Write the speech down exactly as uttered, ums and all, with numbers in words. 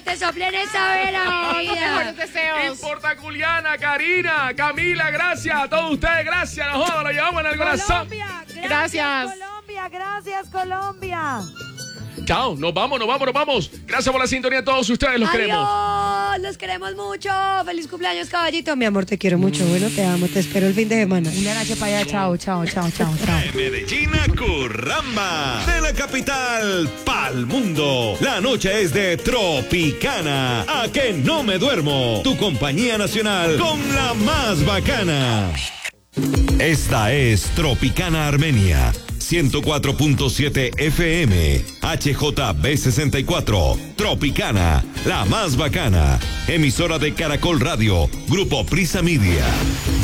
te soplen esa vela. Mejores deseos. Importa Juliana, Karina, Camila, gracias a todos ustedes, gracias. Nos joda, lo llevamos en el corazón. Colombia, gracias, Gracias. Colombia, gracias, Colombia. Chao, nos vamos, nos vamos, nos vamos. Gracias por la sintonía a todos ustedes, los queremos. Adiós, los queremos mucho. Feliz cumpleaños, caballito. Mi amor, te quiero mucho. Bueno, te amo, te espero el fin de semana. Una noche para allá, chao, chao, chao, chao, chao. De Medellín a Curramba, de la capital pa'l mundo. La noche es de Tropicana. A que no me duermo. Tu compañía nacional con la más bacana. Esta es Tropicana Armenia. ciento cuatro punto siete F M, H J B sesenta y cuatro, Tropicana, la más bacana, emisora de Caracol Radio, Grupo Prisa Media.